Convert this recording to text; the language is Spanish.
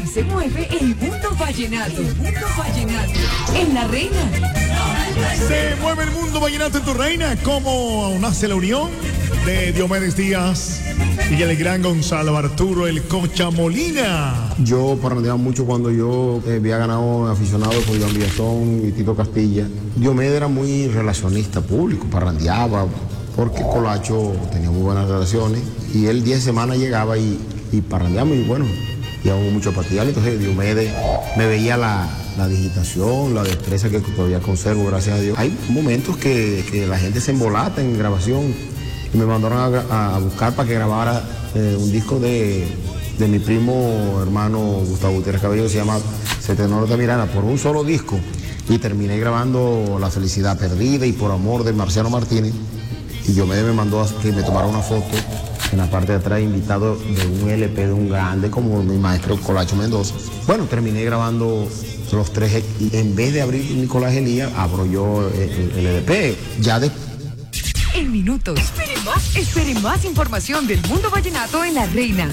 se mueve el mundo vallenato. En La Reina. Se mueve el mundo vallenato en tu reina. ¿Cómo nace la unión de Diomedes Díaz y el gran Gonzalo Arturo el Cocha Molina? Yo parrandeaba mucho cuando yo había ganado aficionado con Joan Villazón y Tito Castilla. Diomedes era muy relacionista público, parrandeaba, porque Colacho tenía muy buenas relaciones y él 10 semanas llegaba y parrandeamos y bueno, íbamos mucho a partidas. Entonces Diomedes me veía la digitación, la destreza que todavía conservo, gracias a Dios. Hay momentos que la gente se embolata en grabación y me mandaron a buscar para que grabara un disco de mi primo hermano Gustavo Gutiérrez Cabello, que se llama Setenor de Mirana, por un solo disco. Y terminé grabando La Felicidad Perdida y Por Amor de Marciano Martínez. Y Diomedes me mandó a que me tomara una foto en la parte de atrás, invitado de un LP de un grande como mi maestro Colacho Mendoza. Bueno, terminé grabando los tres y en vez de abrir Nicolás Elías, abro yo el LP. En minutos. Espere más información del mundo vallenato en La Reina.